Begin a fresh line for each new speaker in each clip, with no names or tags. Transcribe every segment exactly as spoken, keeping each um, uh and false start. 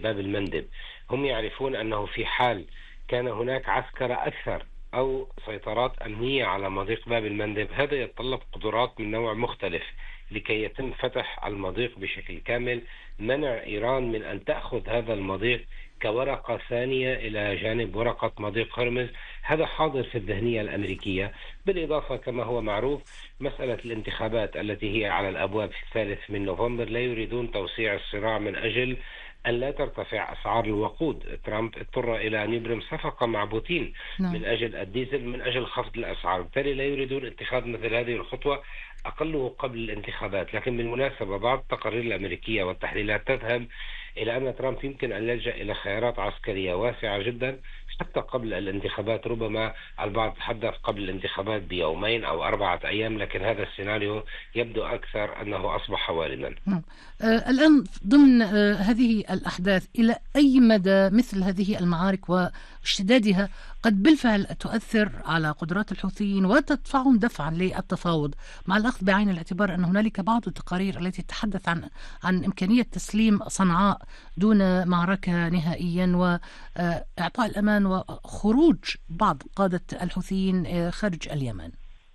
باب المندب. هم يعرفون أنه في حال كان هناك عسكرة أكثر أو سيطرات أمنية على مضيق باب المندب، هذا يتطلب قدرات من نوع مختلف لكي يتم فتح المضيق بشكل كامل، منع إيران من أن تأخذ هذا المضيق كورقة ثانية إلى جانب ورقة مضيق هرمز. هذا حاضر في الذهنية الأمريكية. بالإضافة كما هو معروف مسألة الانتخابات التي هي على الأبواب في الثالث من نوفمبر، لا يريدون توسيع الصراع من أجل أن لا ترتفع أسعار الوقود. ترامب اضطر إلى أن يبرم صفقة مع بوتين
نعم.
من أجل الديزل من أجل خفض الأسعار، بالتالي لا يريدون اتخاذ مثل هذه الخطوة أقله قبل الانتخابات. لكن بالمناسبة بعض التقارير الأمريكية والتحليلات تذهب إلى أن ترامب يمكن أن يلجأ إلى خيارات عسكرية واسعة جدا حتى قبل الانتخابات. ربما البعض تحدث قبل الانتخابات بيومين أو أربعة أيام، لكن هذا السيناريو يبدو أكثر أنه أصبح واردا.
نعم. آه الآن ضمن آه هذه الأحداث، إلى أي مدى مثل هذه المعارك واشتدادها قد بالفعل تؤثر على قدرات الحوثيين وتدفعهم دفعا للتفاوض، مع الأخذ بعين الاعتبار أن هنالك بعض التقارير التي تتحدث عن عن إمكانية تسليم صنعاء دون معركة نهائيا وإعطاء الأمان وخروج بعض قادة الحوثيين خارج اليمن؟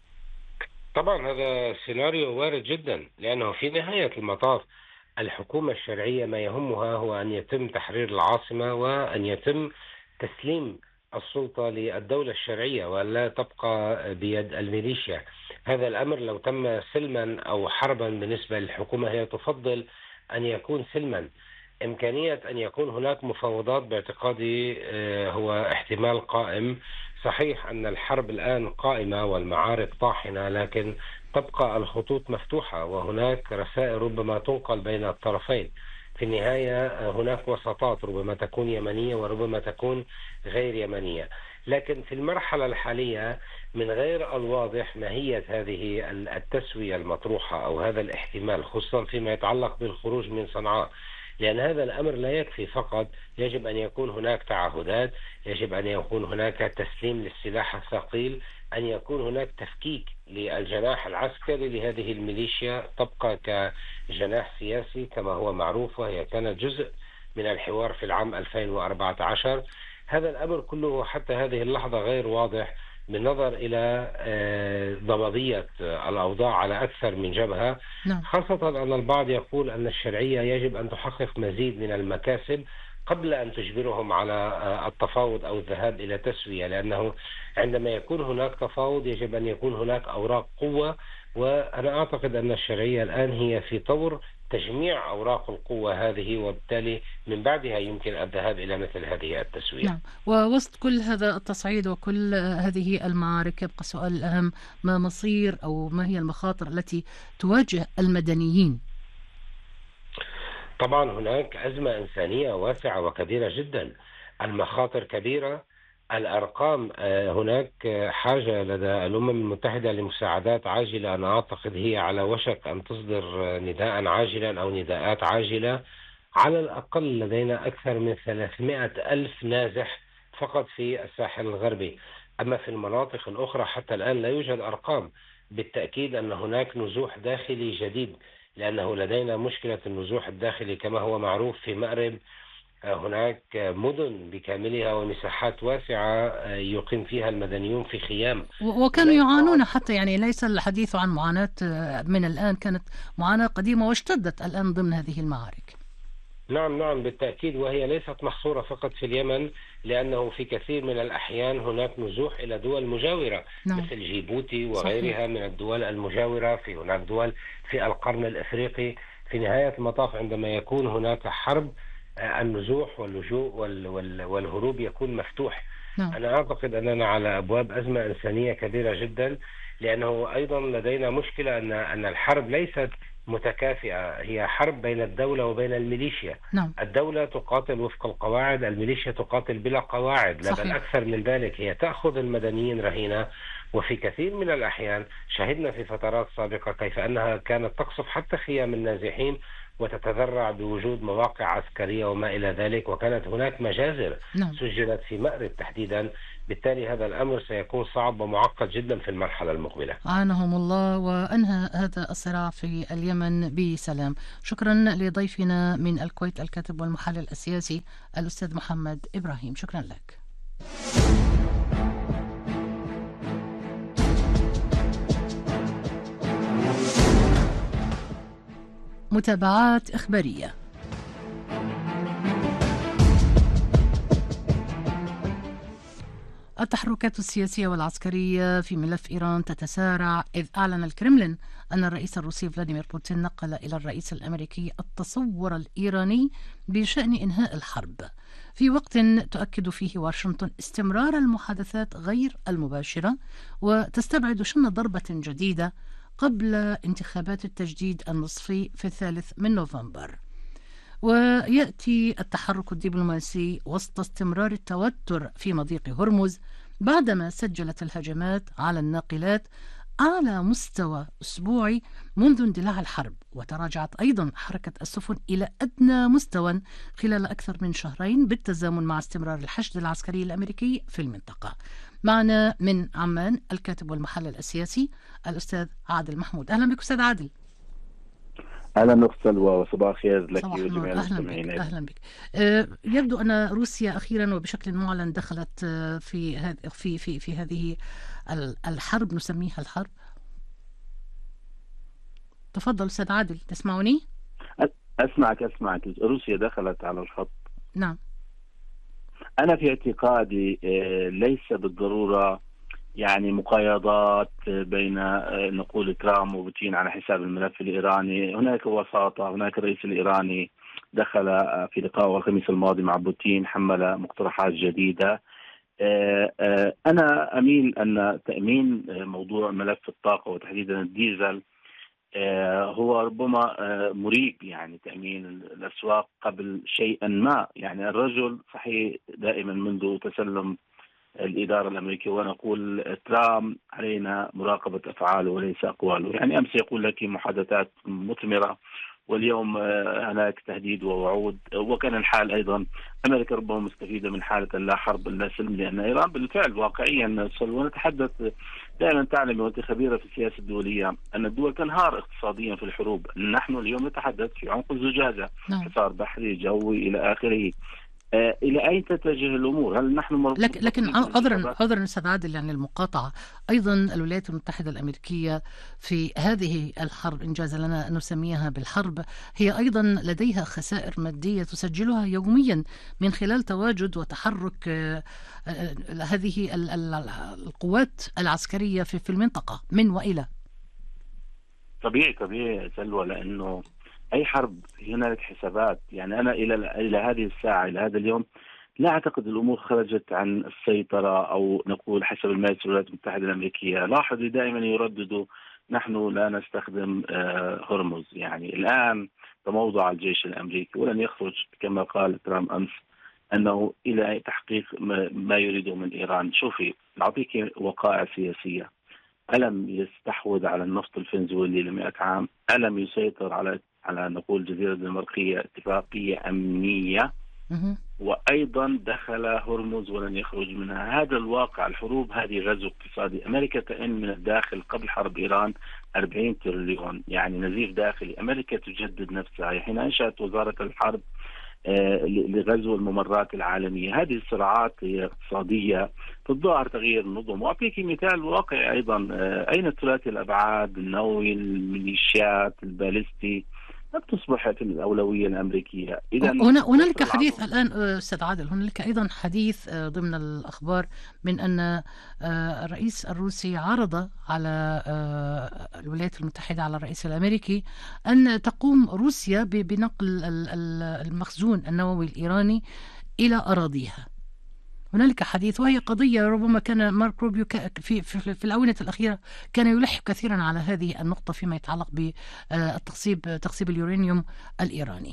طبعا هذا سيناريو وارد جدا، لأنه في نهاية المطاف الحكومة الشرعية ما يهمها هو أن يتم تحرير العاصمة وأن يتم تسليم السلطة للدولة الشرعية ولا تبقى بيد الميليشيا. هذا الأمر لو تم سلما أو حربا بالنسبة للحكومة هي تفضل أن يكون سلما. إمكانية أن يكون هناك مفاوضات باعتقادي هو احتمال قائم. صحيح أن الحرب الآن قائمة والمعارك طاحنة، لكن تبقى الخطوط مفتوحة وهناك رسائل ربما تنقل بين الطرفين. في النهاية هناك وساطات ربما تكون يمنية وربما تكون غير يمنية، لكن في المرحلة الحالية من غير الواضح ماهية هذه التسوية المطروحة أو هذا الاحتمال، خصوصا فيما يتعلق بالخروج من صنعاء، لأن هذا الأمر لا يكفي فقط. يجب أن يكون هناك تعهدات، يجب أن يكون هناك تسليم للسلاح الثقيل، أن يكون هناك تفكيك للجناح العسكري لهذه الميليشيا تبقى كجناح سياسي كما هو معروف، وهي كانت جزء من الحوار في العام ألفين وأربعة عشر. هذا الأمر كله حتى هذه اللحظة غير واضح بالنظر إلى ضبابية الأوضاع على أكثر من جبهة.
نعم.
خاصة أن البعض يقول أن الشرعية يجب أن تحقق مزيد من المكاسب قبل أن تجبرهم على التفاوض أو الذهاب إلى تسوية، لأنه عندما يكون هناك تفاوض يجب أن يكون هناك أوراق قوة، وأنا أعتقد أن الشرعية الآن هي في طور تجميع أوراق القوة هذه، وبالتالي من بعدها يمكن الذهاب إلى مثل هذه التسوية.
نعم. ووسط كل هذا التصعيد وكل هذه المعارك يبقى السؤال الأهم: ما مصير أو ما هي المخاطر التي تواجه المدنيين؟
طبعا هناك أزمة إنسانية واسعة وكبيرة جدا، المخاطر كبيرة، الأرقام هناك حاجة لدى الأمم المتحدة لمساعدات عاجلة. أنا أعتقد هي على وشك أن تصدر نداء عاجلا أو نداءات عاجلة. على الأقل لدينا أكثر من ثلاثمائة ألف نازح فقط في الساحل الغربي، أما في المناطق الأخرى حتى الآن لا يوجد أرقام. بالتأكيد أن هناك نزوح داخلي جديد، لأنه لدينا مشكلة النزوح الداخلي كما هو معروف في مأرب. هناك مدن بكاملها ومساحات واسعة يقيم فيها المدنيون في خيام،
وكانوا يعانون حتى، يعني ليس الحديث عن معاناة من الآن، كانت معاناة قديمة واشتدت الآن ضمن هذه المعارك.
نعم نعم بالتأكيد، وهي ليست محصورة فقط في اليمن، لأنه في كثير من الأحيان هناك نزوح إلى دول مجاورة. نعم. مثل جيبوتي وغيرها. صحيح. من الدول المجاورة. في هناك دول في القرن الإفريقي. في نهاية المطاف عندما يكون هناك حرب النزوح واللجوء والهروب يكون مفتوح. نعم. أنا أعتقد أننا على أبواب أزمة إنسانية كبيرة جدا، لأنه أيضا لدينا مشكلة أن أن الحرب ليست متكافئة، هي حرب بين الدولة وبين الميليشيا.
نعم.
الدولة تقاتل وفق القواعد، الميليشيا تقاتل بلا قواعد. لا بل أكثر من ذلك، هي تأخذ المدنيين رهينة، وفي كثير من الأحيان شهدنا في فترات سابقة كيف أنها كانت تقصف حتى خيام النازحين وتتذرع بوجود مواقع عسكرية وما إلى ذلك، وكانت هناك مجازر
نعم.
سجلت في مأرب تحديدا. بالتالي هذا الأمر سيكون صعب ومعقد جدا في المرحلة المقبلة.
أعانهم الله وأنهى هذا الصراع في اليمن بسلام. شكرا لضيفنا من الكويت الكاتب والمحلل السياسي الأستاذ محمد إبراهيم، شكرا لك. متابعات إخبارية. التحركات السياسية والعسكرية في ملف إيران تتسارع، إذ أعلن الكرملين أن الرئيس الروسي فلاديمير بوتين نقل إلى الرئيس الأمريكي التصور الإيراني بشأن إنهاء الحرب، في وقت تؤكد فيه واشنطن استمرار المحادثات غير المباشرة وتستبعد شن ضربة جديدة قبل انتخابات التجديد النصفي في الثالث من نوفمبر. ويأتي التحرك الدبلوماسي وسط استمرار التوتر في مضيق هرمز بعدما سجلت الهجمات على الناقلات على مستوى أسبوعي منذ اندلاع الحرب، وتراجعت أيضا حركة السفن إلى أدنى مستوى خلال أكثر من شهرين بالتزامن مع استمرار الحشد العسكري الأمريكي في المنطقة. معنا من عمان الكاتب والمحلل السياسي الأستاذ عادل محمود. أهلا بك أستاذ عادل.
اهلا اخت سلوى وصباح خير لك
وجميع المستمعين. اهلا بك. أه يبدو ان روسيا اخيرا وبشكل معلن دخلت في هذه في في في هذه الحرب، نسميها الحرب. تفضل استاذ عادل، تسمعني؟
اسمعك اسمعك روسيا دخلت على الخط.
نعم.
انا في اعتقادي ليس بالضروره يعني مقايضات بين نقول ترامب وبوتين على حساب الملف الإيراني. هناك وساطة. هناك الرئيس الإيراني دخل في لقائه الخميس الماضي مع بوتين، حمل مقترحات جديدة. أنا أميل أن تأمين موضوع ملف الطاقة وتحديدا الديزل هو ربما مريب، يعني تأمين الأسواق قبل شيئا ما. يعني الرجل صحيح دائما منذ تسلم الإدارة الأمريكية ونقول ترامب علينا مراقبة أفعاله وليس أقواله. يعني أمس يقول لك محادثات مثمرة، واليوم هناك تهديد ووعود، وكان الحال أيضا أمريكا ربما مستفيدة من حالة لا حرب لا سلم، لأن إيران بالفعل واقعيا ونتحدث دائما، تعلم وأنت خبيرة في السياسة الدولية أن الدول تنهار اقتصاديا في الحروب. نحن اليوم نتحدث في عمق الزجاجة، حصار بحري جوي إلى آخره. آه إلى أين تتجه الأمور؟ هل نحن مربوط
لكن لكن عذرا عذرا أستاذ عادل، يعني المقاطعة أيضا الولايات المتحدة الأمريكية في هذه الحرب، إن جاز لنا أن نسميها بالحرب، هي أيضا لديها خسائر مادية تسجلها يوميا من خلال تواجد وتحرك آه هذه القوات العسكرية في في المنطقة من وإلى.
طبيعي طبيعي سلوى، لأنه أي حرب هنالك حسابات. يعني أنا إلى إلى هذه الساعة إلى هذا اليوم لا أعتقد الأمور خرجت عن السيطرة، أو نقول حسب المجلس الولايات المتحدة الأمريكية. لاحظوا دائما يرددوا نحن لا نستخدم هرمز. يعني الآن تموضع الجيش الأمريكي ولن يخرج كما قال ترامب أمس أنه إلى تحقيق ما يريده من إيران. شوفي نعطيك وقائع سياسية. ألم يستحوذ على النفط الفنزويلي لمئة عام؟ ألم يسيطر على على نقول جزيرة المرقية اتفاقية أمنية؟ وأيضا دخل هرمز ولن يخرج منها. هذا الواقع. الحروب هذه غزو اقتصادي. أمريكا تئن من الداخل قبل حرب إيران أربعين تريليون، يعني نزيف داخلي. أمريكا تجدد نفسها حين أنشأت وزارة الحرب لغزو الممرات العالمية. هذه الصراعات هي اقتصادية، تظاهر تغيير النظم. وأعطيك مثال واقعي أيضا. أين ثلاثي الأبعاد؟ النووي، الميليشيات، البالستي لم تصبح في الأولوية الأمريكية. إذا
هنا هنالك حديث الآن أستاذ عادل، هنالك أيضا حديث ضمن الأخبار من أن الرئيس الروسي عرض على الولايات المتحدة على الرئيس الأمريكي أن تقوم روسيا بنقل المخزون النووي الإيراني إلى أراضيها. هنالك حديث، وهي قضية ربما كان مارك روبيو في, في, في الآونة الأخيرة كان يلح كثيرا على هذه النقطة فيما يتعلق بالتخصيب تخصيب اليورانيوم الإيراني.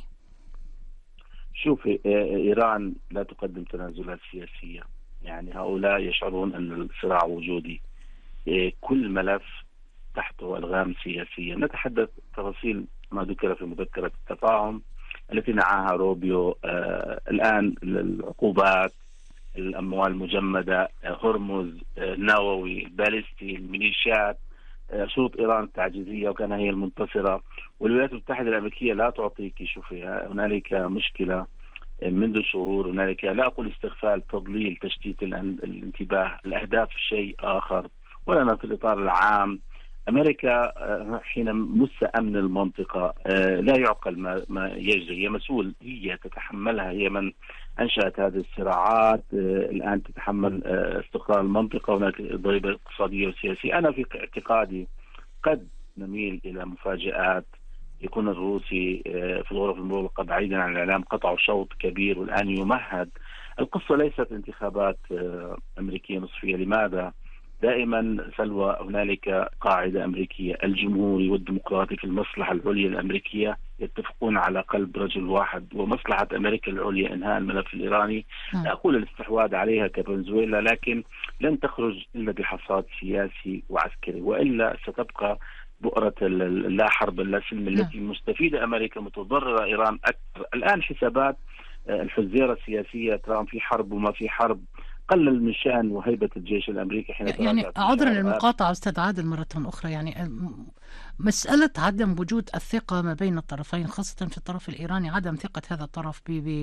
شوفي، إيران لا تقدم تنازلات سياسية. يعني هؤلاء يشعرون أن الصراع وجودي. كل ملف تحته ألغام سياسية. نتحدث تفاصيل ما ذكر في مذكرة التفاهم التي نعاها روبيو. آه الآن العقوبات، الأموال المجمدة، هرمز، النووي، البالستي، الميليشيات، شروط إيران التعجيزية وكان هي المنتصرة. والولايات المتحدة الأمريكية لا تعطيك. شوفي هنالك مشكلة منذ شهور، هنالك لا أقول استغفال، تضليل، تشتيت الانتباه، الأهداف شيء آخر. ولنا في الإطار العام أمريكا حين مس أمن المنطقة لا يعقل ما, ما يجري. هي مسؤول، هي تتحملها، هي من أنشأت هذه الصراعات. الآن تتحمل استقرار المنطقة، هناك ضريبة اقتصادية وسياسية. أنا في اعتقادي قد نميل إلى مفاجآت، يكون الروسي في الغرف المغلقة بعيدا عن الإعلام قطعوا شوط كبير والآن يمهد. القصة ليست انتخابات أمريكية نصفية. لماذا؟ دائما سلوى هنالك قاعدة أمريكية، الجمهوري والديمقراطي في المصلحة العليا الأمريكية يتفقون على قلب رجل واحد، ومصلحة أمريكا العليا إنهاء الملف الإيراني. لا أقول الاستحواذ عليها كفنزويلا، لكن لن تخرج إلا بحصاد سياسي وعسكري، وإلا ستبقى بؤرة اللا حرب لا سلم التي مستفيدة أمريكا متضررة إيران أكثر. الآن حسابات الحزيرة السياسية، ترامب في حرب وما في حرب، قلل من شأن وهيبة الجيش الأمريكي حين
يعني عذرا للمقاطعة أستاذ عادل مرة أخرى، يعني مسألة عدم وجود الثقة ما بين الطرفين خاصة في الطرف الإيراني، عدم ثقة هذا الطرف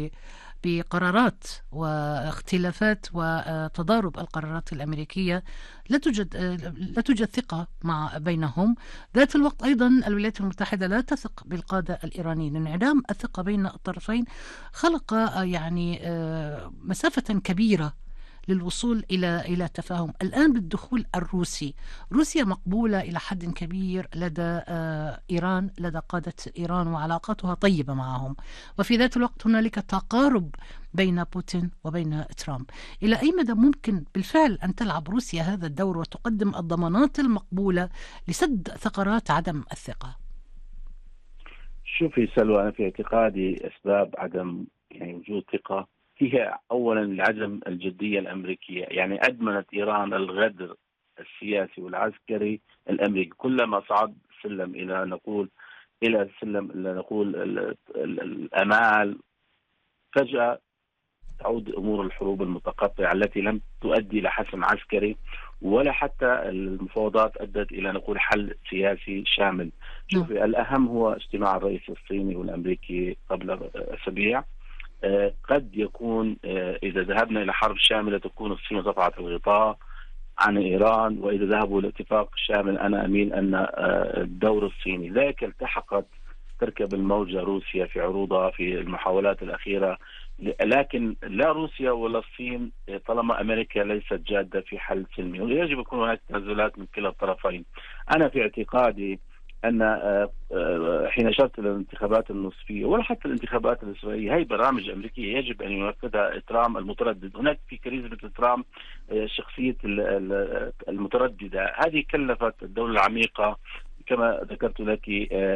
بقرارات واختلافات وتضارب القرارات الأمريكية، لا توجد لا توجد ثقة مع بينهم. ذات الوقت أيضا الولايات المتحدة لا تثق بالقادة الإيرانيين. انعدام الثقة بين الطرفين خلق يعني مسافة كبيرة للوصول إلى إلى تفاهم. الآن بالدخول الروسي، روسيا مقبولة إلى حد كبير لدى إيران، لدى قادة إيران، وعلاقاتها طيبة معهم، وفي ذات الوقت هنالك تقارب بين بوتين وبين ترامب. إلى أي مدى ممكن بالفعل أن تلعب روسيا هذا الدور وتقدم الضمانات المقبولة لسد ثغرات عدم الثقة؟
شوفي سلوى، أنا في اعتقادي أسباب عدم يعني وجود ثقة فيها أولا عدم الجدية الأمريكية. يعني أدمنت إيران الغدر السياسي والعسكري الأمريكي. كلما صعد سلم إلى نقول إلى سلم إلى نقول الأمال، فجأة تعود أمور الحروب المتقطعة التي لم تؤدي إلى حسم عسكري ولا حتى المفاوضات أدت إلى نقول حل سياسي شامل. شوفي الأهم هو اجتماع الرئيس الصيني والأمريكي قبل أسابيع. قد يكون إذا ذهبنا إلى حرب شاملة تكون الصين رفعت الغطاء عن إيران، وإذا ذهبوا لاتفاق شامل أنا أميل أن الدور الصيني. لكن التحقت تركب الموجة روسيا في عروضها في المحاولات الأخيرة، لكن لا روسيا ولا الصين طالما أمريكا ليست جادة في حل سلمي، ويجب يكون هناك تنازلات من كلا الطرفين. أنا في اعتقادي أن حين أشرت إلى الانتخابات النصفية ولا حتى الانتخابات الإسرائيلية، هي برامج أمريكية يجب أن ينفذها ترامب المتردد. هناك في كاريزما ترامب شخصية المترددة، هذه كلفت الدولة العميقة كما ذكرت لك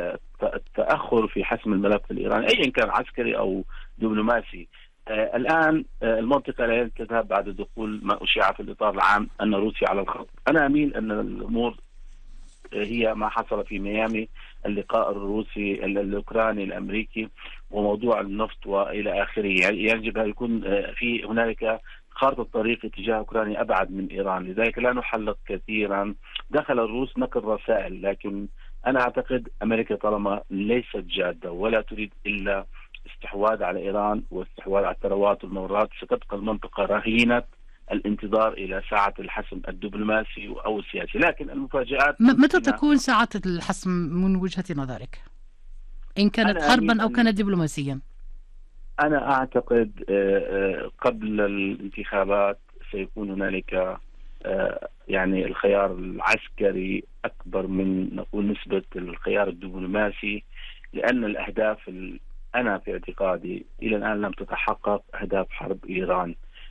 التأخر في حسم الملف الإيراني أيا كان عسكري أو دبلوماسي. الآن المنطقة لا تذهب بعد دخول ما أشيع في الإطار العام أن روسيا على الخط. أنا أميل أن الأمور هي ما حصل في ميامي، اللقاء الروسي الأوكراني الأمريكي وموضوع النفط وإلى آخره. يجب أن يكون في هنالك خارطة الطريق اتجاه أوكرانيا أبعد من إيران، لذلك لا نحلق كثيرا. دخل الروس نقل رسائل، لكن أنا أعتقد أمريكا طالما ليست جادة ولا تريد إلا استحواذ على إيران واستحواذ على الثروات والمورات، ستبقى المنطقة رهينة الانتظار إلى ساعة الحسم الدبلوماسي أو السياسي. لكن المفاجآت
متى تكون ساعة الحسم من وجهة نظرك، إن كانت حربا أو كانت دبلوماسيا؟
أنا أعتقد قبل الانتخابات سيكون هنالك يعني الخيار العسكري أكبر من نقول نسبة الخيار الدبلوماسي، لأن الأهداف أنا في اعتقادي إلى الآن لم تتحقق، أهداف حرب إيران.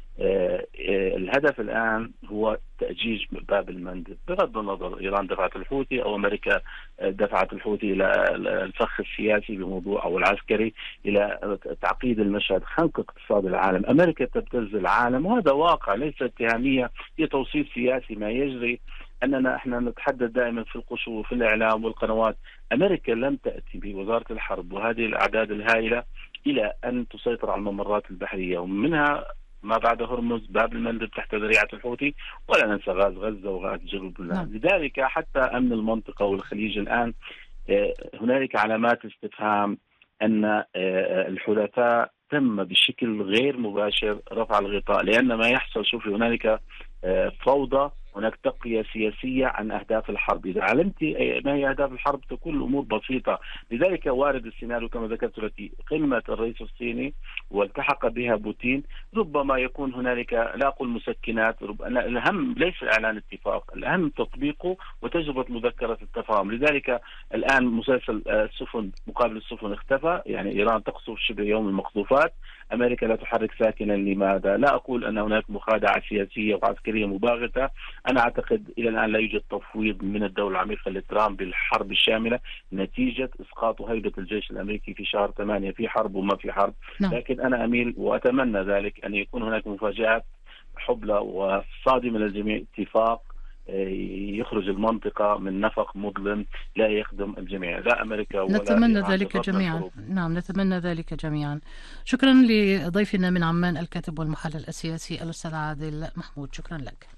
الهدف الآن هو تأجيج باب المندب، بغض النظر إيران دفعت الحوثي أو أمريكا دفعت الحوثي إلى الفخ السياسي بموضوع أو العسكري إلى تعقيد المشهد، خنق اقتصاد العالم. أمريكا تبتز العالم وهذا واقع ليس اتهامية، هي توصيف سياسي ما يجري. أننا احنا نتحدث دائما في القشور في الإعلام والقنوات. أمريكا لم تأتي بوزارة الحرب وهذه الأعداد الهائلة إلى أن تسيطر على الممرات البحرية، ومنها ما بعد هرمز، باب المندب تحت ذريعة الحوثي، ولا ننسى غاز غزة وغاز جنوب لبنان. لذلك حتى أمن المنطقة والخليج الآن هنالك علامات استفهام أن الحلفاء تم بشكل غير مباشر رفع الغطاء، لأن ما يحصل، شوفي، هنالك فوضى، هناك تقية سياسية عن أهداف الحرب. إذا علمت ما هي أهداف الحرب تكون الأمور بسيطة. لذلك وارد السيناريو كما ذكرت لك، قمة الرئيس الصيني والتحق بها بوتين، ربما يكون هنالك، لا أقول مسكنات، الأهم ليس إعلان اتفاق، الأهم تطبيقه وتجربة مذكرة التفاهم. لذلك الآن مسلسل السفن مقابل السفن اختفى، يعني إيران تقصف شبه يوم المقذوفات، أمريكا لا تحرك ساكنا. لماذا؟ لا أقول أن هناك مخادعة سياسية وعسكرية مباغتة، أنا أعتقد إلى الآن لا يوجد تفويض من الدولة العميقة لترامب بالحرب الشاملة نتيجة إسقاط هيبة الجيش الأمريكي في شهر ثمانية، في حرب وما في حرب. نعم. لكن أنا أميل وأتمنى ذلك أن يكون هناك مفاجآت حبلى وصادمة للجميع، اتفاق يخرج المنطقة من نفق مظلم لا يخدم الجميع، لا أمريكا ولا
نتمنى ذلك جميعا. نعم، نتمنى ذلك جميعا. شكرا لضيفنا من عمان الكاتب والمحلل السياسي الأستاذ عادل محمود، شكرا لك.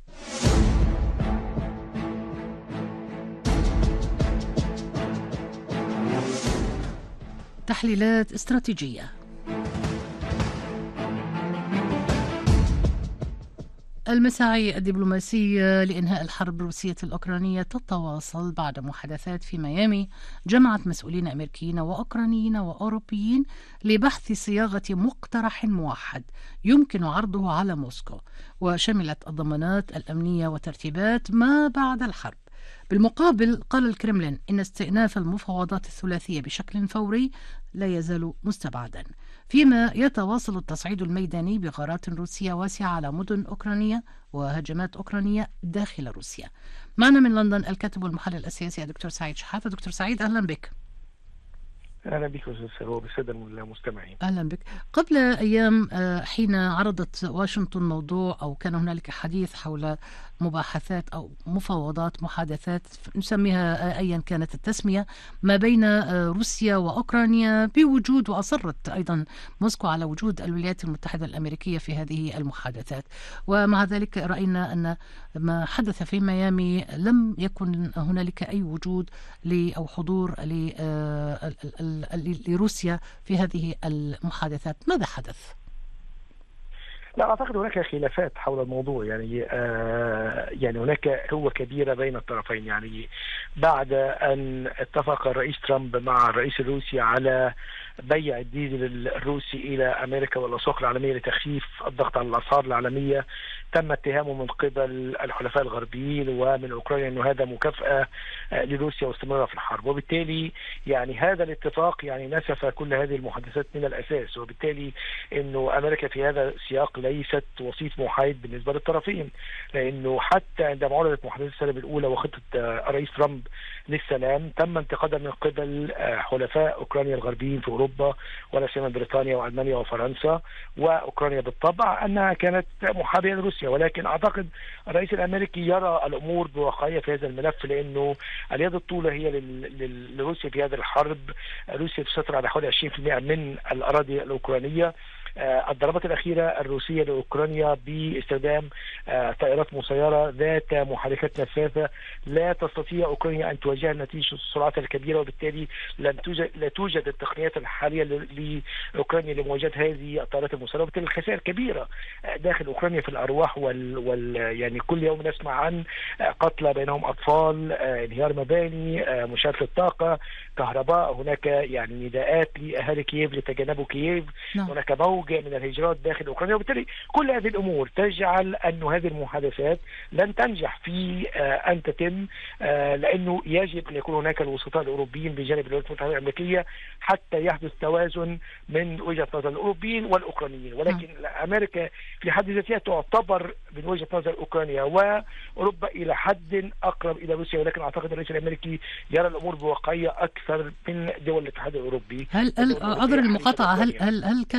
تحليلات استراتيجية. المساعي الدبلوماسية لإنهاء الحرب الروسية الأوكرانية تتواصل بعد محادثات في ميامي جمعت مسؤولين أمريكيين وأوكرانيين وأوروبيين لبحث صياغة مقترح موحد يمكن عرضه على موسكو، وشملت الضمانات الأمنية وترتيبات ما بعد الحرب. بالمقابل قال الكرملين إن استئناف المفاوضات الثلاثية بشكل فوري لا يزال مستبعدا، فيما يتواصل التصعيد الميداني بغارات روسية واسعة على مدن أوكرانية وهجمات أوكرانية داخل روسيا. معنا من لندن الكاتب والمحلل السياسي الدكتور سعيد شحاتة. دكتور سعيد، أهلا بك.
أهلا بك أستاذ سرور، بالسادة المستمعين.
أهلا بك. قبل أيام حين عرضت واشنطن موضوع أو كان هنالك حديث حول مباحثات أو مفاوضات محادثات نسميها أيا كانت التسمية ما بين روسيا وأوكرانيا بوجود، وأصرت أيضا موسكو على وجود الولايات المتحدة الأمريكية في هذه المحادثات، ومع ذلك رأينا أن ما حدث في ميامي لم يكن هنالك أي وجود أو حضور لروسيا في هذه المحادثات. ماذا حدث؟
لا أعتقد هناك خلافات حول الموضوع، يعني آه يعني هناك قوة كبيرة بين الطرفين. يعني بعد أن اتفق الرئيس ترامب مع الرئيس الروسي على بيع الديزل الروسي إلى أمريكا والأسواق العالمية لتخفيف الضغط على الأسعار العالمية، تم اتهامه من قبل الحلفاء الغربيين ومن أوكرانيا أنه هذا مكافأة لروسيا واستمرارها في الحرب، وبالتالي يعني هذا الاتفاق يعني نسف كل هذه المحادثات من الأساس، وبالتالي أنه أمريكا في هذا السياق ليست وسيط محايد بالنسبة للطرفين، لأنه حتى عندما عرضت محادثات السلام الأولى وخطة الرئيس ترامب للسلام تم انتقادها من قبل حلفاء أوكرانيا الغربيين في أوروبا ولا سيما بريطانيا وألمانيا وفرنسا وأوكرانيا بالطبع أنها كانت محابية لروسيا. ولكن أعتقد الرئيس الأمريكي يرى الأمور بواقعية في هذا الملف، لأنه اليد الطولة هي لروسيا في هذه الحرب. روسيا تسيطر على حوالي عشرين بالمئة من الأراضي الأوكرانية. الضربات الأخيرة الروسية لأوكرانيا باستخدام طائرات مسيرة ذات محركات نفاثة لا تستطيع أوكرانيا أن تواجه نتيجة السرعات الكبيرة، وبالتالي لم توجد لا توجد التقنيات الحالية لأوكرانيا لمواجهة هذه الطائرات المسيرة، وبالتالي الخسائر كبيرة داخل أوكرانيا في الأرواح وال, وال يعني كل يوم نسمع عن قتلى بينهم أطفال، انهيار مباني، مشاكل الطاقة، كهرباء. هناك يعني نداءات لأهالي كييف لتجنبوا كييف. نعم. هناك موج من الهجرات داخل أوكرانيا، وبالتالي كل هذه الأمور تجعل أن هذه المحادثات لن تنجح في أن تتم، لأنه يجب أن يكون هناك الوسطاء الأوروبيين بجانب الولايات المتحدة الأمريكية حتى يحدث توازن من وجهة نظر الأوروبيين والأوكرانيين. ولكن أمريكا في حد ذاتها تعتبر من وجهة نظر أوكرانيا وأوروبا إلى حد أقرب إلى روسيا، ولكن أعتقد الرئيس الأمريكي يرى الأمور بواقعية أكثر من دول الاتحاد الأوروبي.
هل عذر المقاطعة هل هل هل كانت هنالك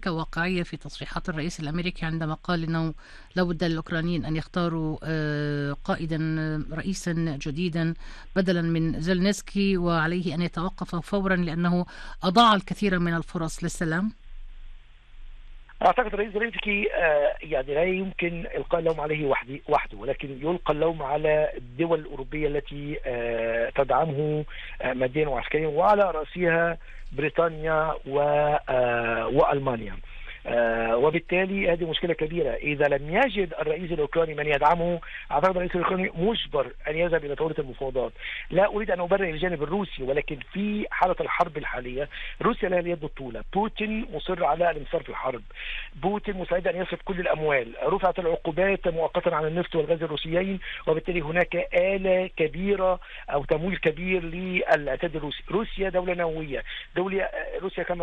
هناك واقعية في تصريحات الرئيس الأمريكي عندما قال أنه لابد للأوكرانيين أن يختاروا قائدا رئيسا جديدا بدلا من زيلينسكي، وعليه أن يتوقف فورا لأنه أضاع الكثير من الفرص للسلام؟
أعتقد الرئيس زيلينسكي يعني لا يمكن إلقاء اللوم عليه وحده، ولكن يلقى اللوم على الدول الأوروبية التي تدعمه ماديا وعسكريا، وعلى رأسها بريطانيا وألمانيا. آه وبالتالي هذه مشكلة كبيرة. إذا لم يجد الرئيس الأوكراني من يدعمه، أعتقد الرئيس الأوكراني مجبر أن يذهب إلى طاولة المفاوضات. لا أريد أن أبرر الجانب الروسي، ولكن في حالة الحرب الحالية روسيا لها اليد الطولة. بوتين مصر على الانتصار في الحرب، بوتين مستعد أن يصرف كل الأموال، رفعت العقوبات مؤقتا على النفط والغاز الروسيين، وبالتالي هناك آلة كبيرة أو تمويل كبير للعتاد الروسي. روسيا دولة نووية، دولة روسيا كما